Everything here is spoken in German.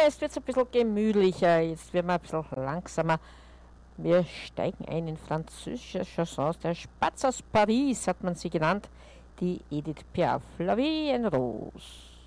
jetzt wird es ein bisschen gemütlicher, jetzt wird man ein bisschen langsamer. Wir steigen ein in französische Chansons. Der Spatz aus Paris hat man sie genannt, die Edith Piaf, La Vie en Rose.